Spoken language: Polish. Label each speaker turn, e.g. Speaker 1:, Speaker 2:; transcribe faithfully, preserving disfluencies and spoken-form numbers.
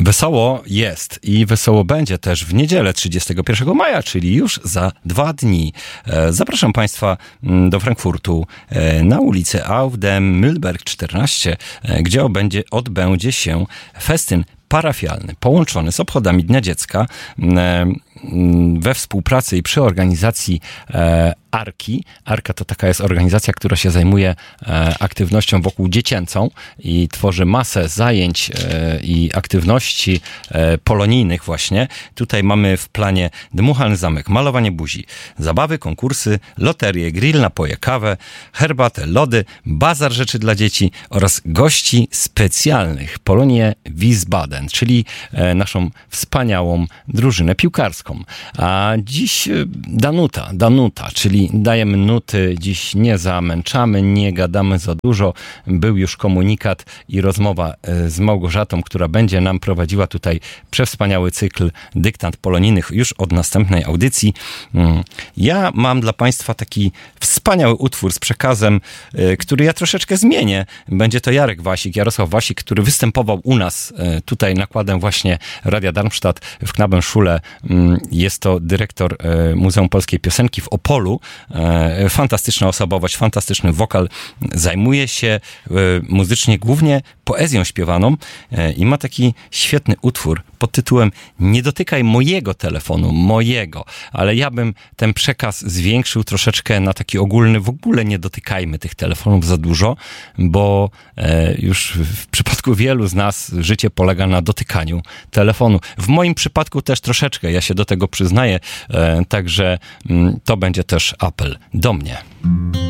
Speaker 1: Wesoło jest i wesoło będzie też w niedzielę trzydziestego pierwszego maja, czyli już za dwa dni. Zapraszam Państwa do Frankfurtu na ulicę Auf dem Mühlberg czternaście, gdzie odbędzie, odbędzie się festyn parafialny, połączony z obchodami Dnia Dziecka we współpracy i przy organizacji Arki. Arka to taka jest organizacja, która się zajmuje aktywnością wokół dziecięcą i tworzy masę zajęć i aktywności polonijnych właśnie. Tutaj mamy w planie dmuchany zamek, malowanie buzi, zabawy, konkursy, loterie, grill, napoje, kawę, herbatę, lody, bazar rzeczy dla dzieci oraz gości specjalnych Polonię Wiesbaden, czyli naszą wspaniałą drużynę piłkarską. A dziś Danuta, Danuta, czyli dajemy nuty, dziś nie zamęczamy, nie gadamy za dużo. Był już komunikat i rozmowa z Małgorzatą, która będzie nam prowadziła tutaj przewspaniały cykl dyktant polonijnych już od następnej audycji. Ja mam dla Państwa taki wspaniały utwór z przekazem, który ja troszeczkę zmienię. Będzie to Jarek Wasik, Jarosław Wasik, który występował u nas tutaj nakładem właśnie Radia Darmstadt w Knabenschule. Jest to dyrektor Muzeum Polskiej Piosenki w Opolu. Fantastyczna osobowość, fantastyczny wokal. Zajmuje się muzycznie głównie poezją śpiewaną i ma taki świetny utwór pod tytułem Nie dotykaj mojego telefonu, mojego, ale ja bym ten przekaz zwiększył troszeczkę na taki ogólny, w ogóle nie dotykajmy tych telefonów za dużo, bo już w przypadku wielu z nas życie polega na dotykaniu telefonu. W moim przypadku też troszeczkę, ja się do tego przyznaję, także to będzie też apel do mnie.